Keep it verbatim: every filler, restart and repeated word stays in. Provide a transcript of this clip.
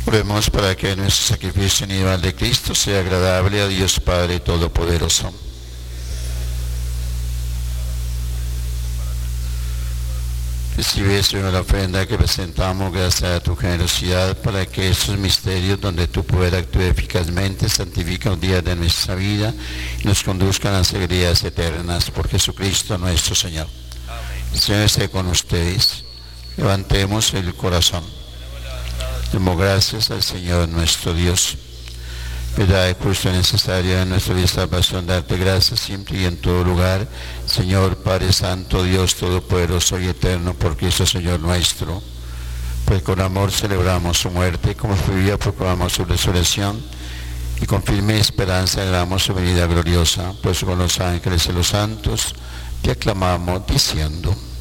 Oremos para que nuestro sacrificio individual de Cristo sea agradable a Dios Padre Todopoderoso. Recibe, Señor, la ofrenda que presentamos gracias a tu generosidad para que esos misterios donde tu poder actúe eficazmente santifiquen los días de nuestra vida y nos conduzcan a las alegrías eternas por Jesucristo nuestro Señor. Amén. El Señor esté con ustedes. Levantemos el corazón. Demos gracias al Señor nuestro Dios. Verdad y justo y necesaria en nuestra vida salvación, darte gracias siempre y en todo lugar, Señor Padre Santo, Dios Todopoderoso y Eterno, por Cristo Señor nuestro. Pues con amor celebramos su muerte, como su vida proclamamos su resurrección, y con firme esperanza anhelamos su venida gloriosa, pues con los ángeles y los santos te aclamamos diciendo: